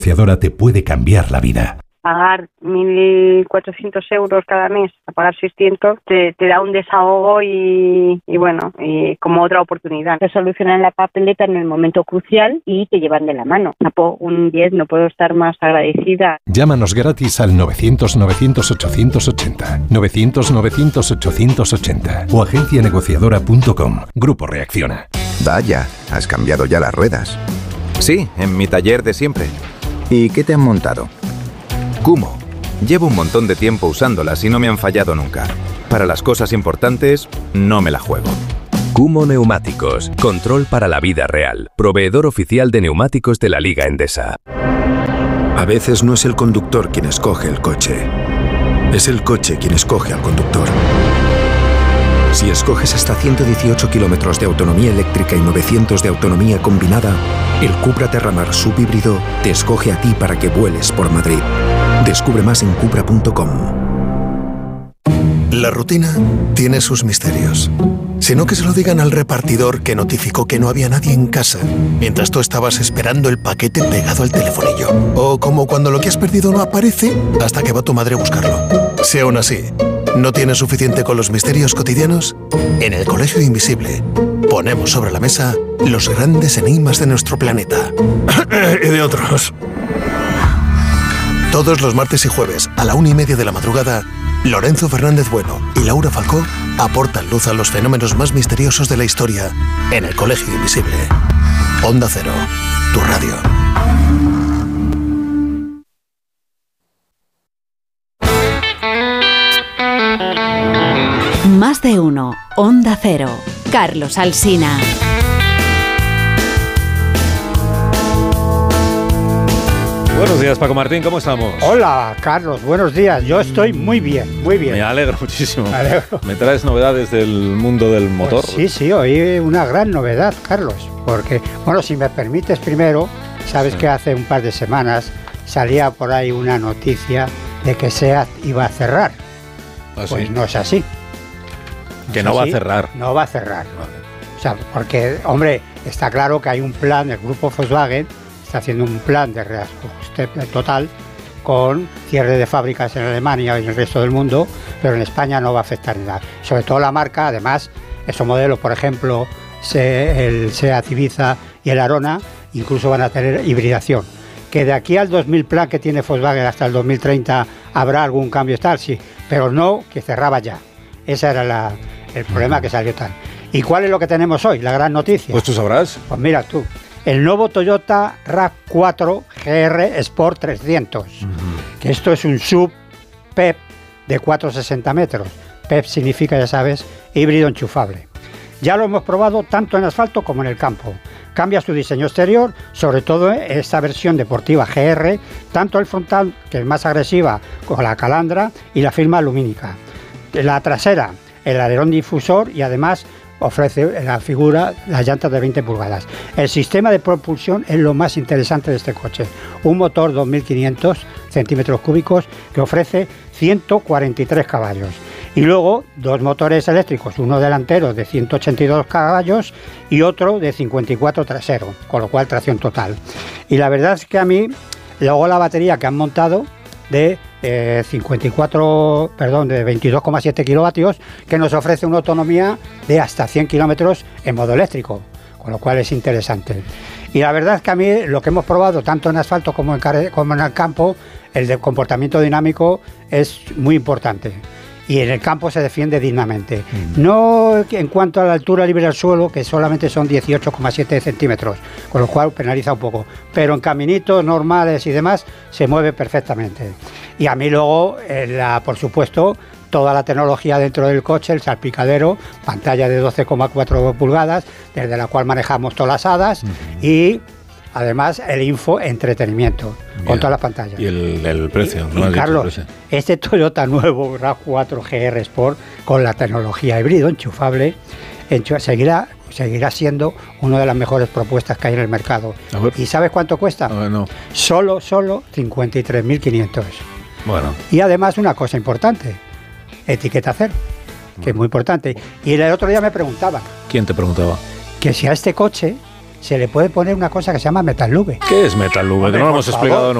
Negociadora te puede cambiar la vida. Pagar 1.400 euros cada mes, a pagar 600, te da un desahogo y bueno, y como otra oportunidad. Te solucionan la papeleta en el momento crucial y te llevan de la mano. Un 10, no puedo estar más agradecida. Llámanos gratis al 900-900-880, 900-900-880 o agencianegociadora.com. Grupo Reacciona. Vaya, has cambiado ya las ruedas. Sí, en mi taller de siempre. ¿Y qué te han montado? Kumho. Llevo un montón de tiempo usándolas y no me han fallado nunca. Para las cosas importantes, no me la juego. Kumho Neumáticos. Control para la vida real. Proveedor oficial de neumáticos de la Liga Endesa. A veces no es el conductor quien escoge el coche. Es el coche quien escoge al conductor. Si escoges hasta 118 kilómetros de autonomía eléctrica y 900 de autonomía combinada, el Cupra Terramar subhíbrido te escoge a ti para que vueles por Madrid. Descubre más en cupra.com. La rutina tiene sus misterios. Sino que se lo digan al repartidor que notificó que no había nadie en casa mientras tú estabas esperando el paquete pegado al telefonillo. O como cuando lo que has perdido no aparece hasta que va tu madre a buscarlo. Si aún así no tienes suficiente con los misterios cotidianos, en el Colegio Invisible ponemos sobre la mesa los grandes enigmas de nuestro planeta. Y de otros. Todos los martes y jueves a la 1:30 de la madrugada, Lorenzo Fernández Bueno y Laura Falcó aportan luz a los fenómenos más misteriosos de la historia en el Colegio Invisible. Onda Cero, tu radio. Más de uno. Onda Cero. Carlos Alsina. Buenos días, Paco Martín, ¿cómo estamos? Hola, Carlos, buenos días. Yo estoy muy bien, muy bien. Me alegro muchísimo. ¿Me traes novedades del mundo del motor? Pues sí, hoy una gran novedad, Carlos. Porque, bueno, si me permites primero, sabes que hace un par de semanas salía por ahí una noticia de que SEAT iba a cerrar. ¿Ah, pues sí? No es así. Que no va a cerrar. No va a cerrar. Vale. O sea, porque, hombre, está claro que hay un plan, el grupo Volkswagen está haciendo un plan de reajuste total con cierre de fábricas en Alemania y en el resto del mundo, pero en España no va a afectar nada. Sobre todo la marca, además, esos modelos, por ejemplo, el SEAT Ibiza y el Arona, incluso van a tener hibridación. Que de aquí al 2000 plan que tiene Volkswagen hasta el 2030 habrá algún cambio tal, sí, pero no que cerraba ya. Ese era el problema que salió tal. ¿Y cuál es lo que tenemos hoy? La gran noticia. Pues tú sabrás. Pues mira tú. El nuevo Toyota RAV4 GR Sport 300, que esto es un sub PEP de 460 metros. PEP significa, ya sabes, híbrido enchufable. Ya lo hemos probado tanto en asfalto como en el campo. Cambia su diseño exterior, sobre todo esta versión deportiva GR, tanto el frontal, que es más agresiva, con la calandra y la firma lumínica. La trasera, el alerón difusor y además ofrece la figura las llantas de 20 pulgadas. El sistema de propulsión es lo más interesante de este coche. Un motor 2.500 centímetros cúbicos que ofrece 143 caballos. Y luego dos motores eléctricos, uno delantero de 182 caballos y otro de 54 trasero, con lo cual tracción total. Y la verdad es que a mí, luego la batería que han montado de 22,7 kilovatios, que nos ofrece una autonomía de hasta 100 kilómetros en modo eléctrico, con lo cual es interesante. Y la verdad es que a mí lo que hemos probado tanto en asfalto como en el campo, el de comportamiento dinámico es muy importante. Y en el campo se defiende dignamente. No en cuanto a la altura libre del suelo, que solamente son 18,7 centímetros, con lo cual penaliza un poco. Pero en caminitos normales y demás se mueve perfectamente. Y a mí luego, por supuesto, toda la tecnología dentro del coche, el salpicadero, pantalla de 12,4 pulgadas, desde la cual manejamos todas las hadas y además el entretenimiento. Bien. Con todas las pantallas. Y el precio, ¿no? Y Carlos, este Toyota nuevo RAV4 GR Sport con la tecnología híbrido enchufable seguirá siendo una de las mejores propuestas que hay en el mercado. ¿Y sabes cuánto cuesta? No. Solo 53.500. Bueno. Y además una cosa importante, etiqueta cero, que es muy importante. Y el otro día me preguntaban. ¿Quién te preguntaba? Que si a este coche se le puede poner una cosa que se llama Metalube. ¿Qué es Metalube? Que no lo hemos explicado